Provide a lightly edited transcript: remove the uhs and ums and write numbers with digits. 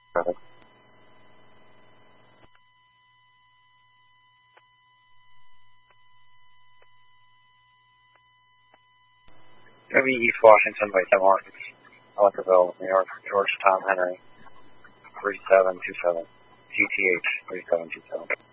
Perfect. Maybe East Washington by St. Martin's, Electreville, New York, George Tom Henry, 3727, GTH 3727.